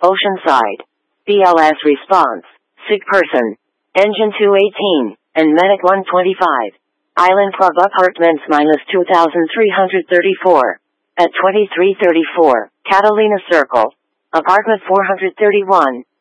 Oceanside. BLS response. Sick person. Engine 218, and Medic 125. Island Club Apartments -2334. At 2334, Catalina Circle. Apartment 431,